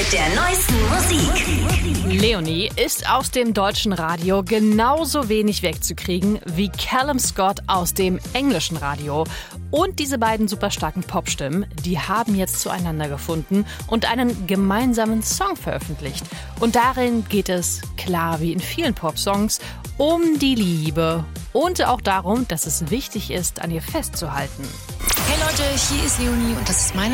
mit der neuesten Musik. Leonie ist aus dem deutschen Radio genauso wenig wegzukriegen wie Callum Scott aus dem englischen Radio. Und diese beiden super starken Popstimmen, die haben jetzt zueinander gefunden und einen gemeinsamen Song veröffentlicht. Und darin geht es, klar wie in vielen Popsongs, um die Liebe und auch darum, dass es wichtig ist, an ihr festzuhalten. Hey Leute, hier ist Leonie und das ist meine